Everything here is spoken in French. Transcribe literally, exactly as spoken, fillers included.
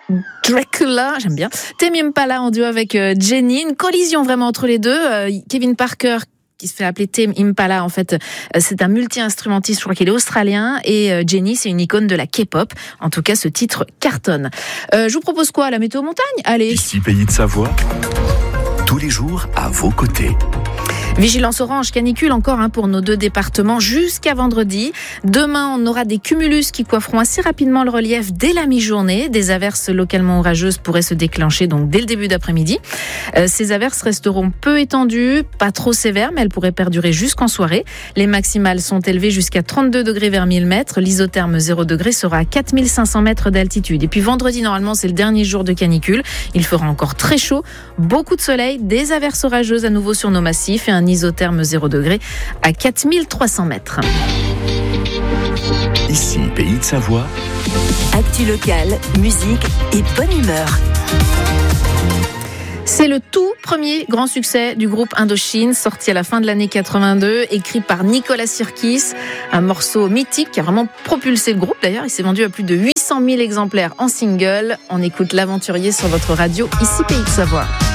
Dracula, j'aime bien. Tame Impala en duo avec euh, Jenny, une collision vraiment entre les deux. Euh, Kevin Parker, qui se fait appeler Tame Impala, en fait, euh, c'est un multi-instrumentiste, je crois qu'il est australien, et euh, Jenny, c'est une icône de la K-pop. En tout cas, ce titre cartonne. Euh, je vous propose quoi, la météo montagne ? Allez. Ici, Pays de Savoie, tous les jours à vos côtés. Vigilance orange, canicule encore hein, pour nos deux départements jusqu'à vendredi. Demain, on aura des cumulus qui coifferont assez rapidement le relief dès la mi-journée. Des averses localement orageuses pourraient se déclencher donc dès le début d'après-midi. Euh, ces averses resteront peu étendues, pas trop sévères, mais elles pourraient perdurer jusqu'en soirée. Les maximales sont élevées jusqu'à trente-deux degrés vers mille mètres. L'isotherme zéro degré sera à quatre mille cinq cents mètres d'altitude. Et puis vendredi, normalement, c'est le dernier jour de canicule. Il fera encore très chaud, beaucoup de soleil, des averses orageuses à nouveau sur nos massifs et un isotherme zéro degré à quatre mille trois cents mètres. Ici, Pays de Savoie. Actu locale, musique et bonne humeur. C'est le tout premier grand succès du groupe Indochine, sorti à la fin de l'année quatre-vingt-deux, écrit par Nicolas Sirkis, un morceau mythique qui a vraiment propulsé le groupe. D'ailleurs, il s'est vendu à plus de huit cent mille exemplaires en single. On écoute l'aventurier sur votre radio, ici Pays de Savoie.